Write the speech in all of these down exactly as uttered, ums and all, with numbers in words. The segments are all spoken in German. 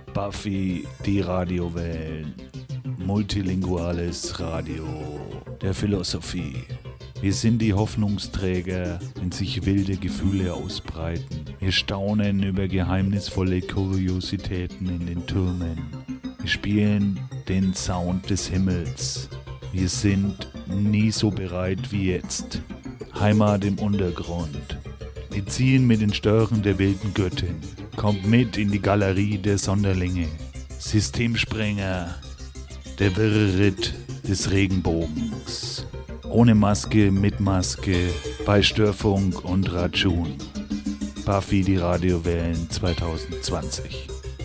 Buffy, die Radiowellen, multilinguales Radio der Philosophie. Wir sind die Hoffnungsträger, wenn sich wilde Gefühle ausbreiten. Wir staunen über geheimnisvolle Kuriositäten in den Türmen. Wir spielen den Sound des Himmels. Wir sind nie so bereit wie jetzt. Heimat im Untergrund. Wir ziehen mit den Störchen der wilden Göttin. Kommt mit in die Galerie der Sonderlinge. Systemsprenger. Der wirre Ritt des Regenbogens. Ohne Maske, mit Maske, bei Störfunk und Racun. Buffy, die Radiowellen zwanzig zwanzig.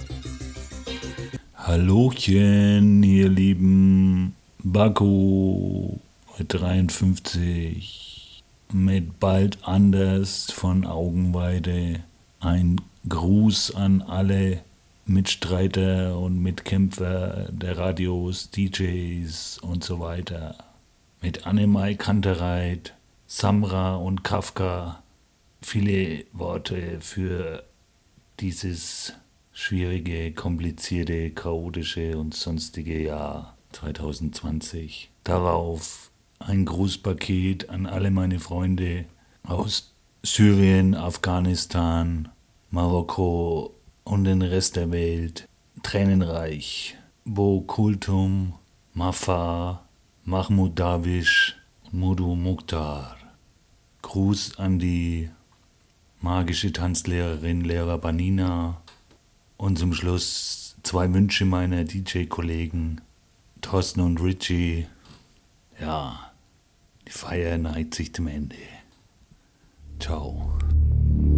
Hallochen, ihr lieben Baku dreiundfünfzig. Mit bald anders von Augenweide. Ein Gruß an alle Mitstreiter und Mitkämpfer der Radios, D Js und so weiter. Mit Annemai Kantereit, Samra und Kafka. Viele Worte für dieses schwierige, komplizierte, chaotische und sonstige Jahr zwanzig zwanzig. Darauf ein Grußpaket an alle meine Freunde aus Syrien, Afghanistan, Marokko und den Rest der Welt. Tränenreich, Bo Kultum, Mafa, Mahmoud Darwish und Mudu Mukhtar. Gruß an die magische Tanzlehrerin Lehrer Banina. Und zum Schluss zwei Wünsche meiner D J-Kollegen Thorsten und Richie. Ja, die Feier neigt sich dem Ende. Ciao.